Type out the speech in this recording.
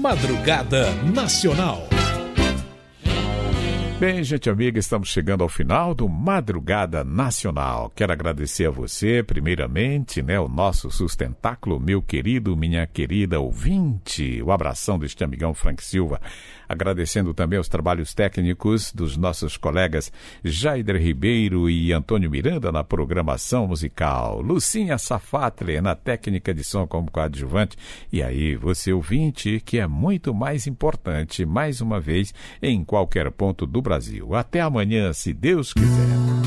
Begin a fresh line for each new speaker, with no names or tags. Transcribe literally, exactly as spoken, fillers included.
Madrugada Nacional.
Bem, gente amiga, estamos chegando ao final do Madrugada Nacional. Quero agradecer a você, primeiramente, né, o nosso sustentáculo, meu querido, minha querida ouvinte. O abração deste amigão Frank Silva. Agradecendo também os trabalhos técnicos dos nossos colegas Jaider Ribeiro e Antônio Miranda na programação musical. Lucinha Safatli na técnica de som como coadjuvante. E aí, você ouvinte, que é muito mais importante, mais uma vez, em qualquer ponto do Brasil. Até amanhã, se Deus quiser.